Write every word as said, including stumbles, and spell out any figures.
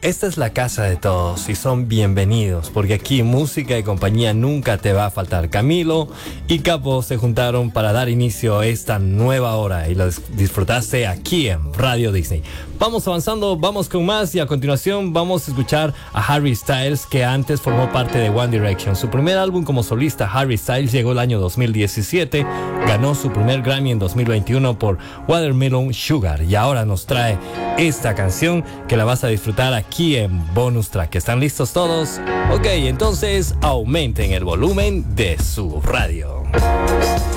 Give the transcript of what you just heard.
esta es la casa de todos y son bienvenidos, porque aquí música y compañía nunca te va a faltar. Camilo y Capo se juntaron para dar inicio a esta nueva hora y lo disfrutaste aquí en Radio Disney. Vamos avanzando, vamos con más y a continuación vamos a escuchar a Harry Styles, que antes formó parte de One Direction. Su primer álbum como solista, Harry Styles, llegó el año dos mil diecisiete, ganó su primer Grammy en dos mil veintiuno por Watermelon Sugar y ahora nos trae esta canción que la vas a disfrutar aquí en Bonus Track. ¿Están listos todos? Ok, entonces aumenten el volumen de su radio.